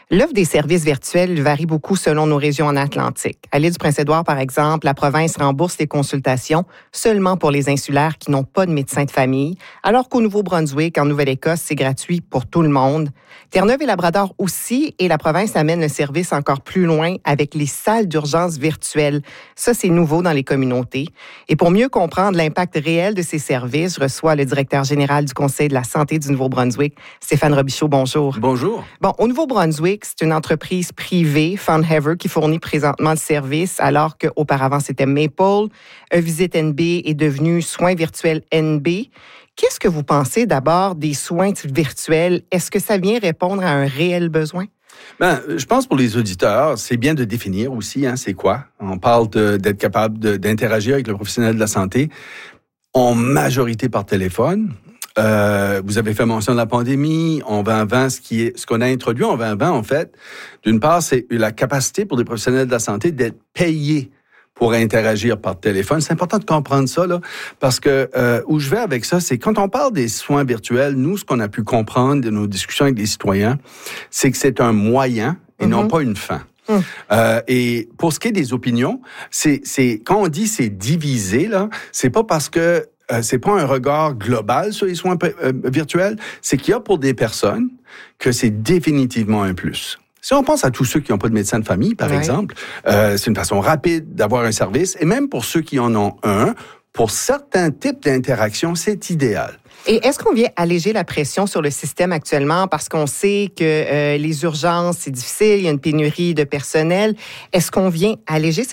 L'offre des services virtuels varie beaucoup selon nos régions en Atlantique. À l'île du Prince-Édouard, par exemple, la province rembourse les consultations seulement pour les insulaires qui n'ont pas de médecin de famille, alors qu'au Nouveau-Brunswick, en Nouvelle-Écosse, c'est gratuit pour tout le monde. Terre-Neuve et Labrador aussi, et la province amène le service encore plus loin avec les salles d'urgence virtuelles. Ça, c'est nouveau dans les communautés. Et pour mieux comprendre l'impact réel de ces services, je reçois le directeur général du Conseil de la santé du Nouveau-Brunswick, Stéphane Robichaud. Bonjour. Bonjour. Bon, au Nouveau-Brunswick, c'est une entreprise privée, Funhaver, qui fournit présentement le service, alors qu'auparavant, c'était Maple. Visite NB est devenu Soins virtuels NB. Qu'est-ce que vous pensez d'abord des soins virtuels? Est-ce que ça vient répondre à un réel besoin? Je pense pour les auditeurs, c'est bien de définir aussi, c'est quoi. On parle d'être capable d'interagir avec le professionnel de la santé, en majorité par téléphone. Vous avez fait mention de la pandémie. En 2020, ce qu'on a introduit en 2020, en fait, d'une part, c'est la capacité pour des professionnels de la santé d'être payés pour interagir par téléphone. C'est important de comprendre ça, là, parce que où je vais avec ça, c'est quand on parle des soins virtuels, nous, ce qu'on a pu comprendre de nos discussions avec les citoyens, c'est que c'est un moyen et non pas une fin. Et pour ce qui est des opinions, c'est quand on dit c'est divisé, là, c'est pas parce que c'est pas un regard global sur les soins virtuels, c'est qu'il y a pour des personnes que c'est définitivement un plus. Si on pense à tous ceux qui n'ont pas de médecin de famille, par exemple, c'est une façon rapide d'avoir un service, et même pour ceux qui en ont un, pour certains types d'interactions, c'est idéal. Et est-ce qu'on vient alléger la pression sur le système actuellement parce qu'on sait que les urgences, c'est difficile, il y a une pénurie de personnel. Est-ce qu'on vient alléger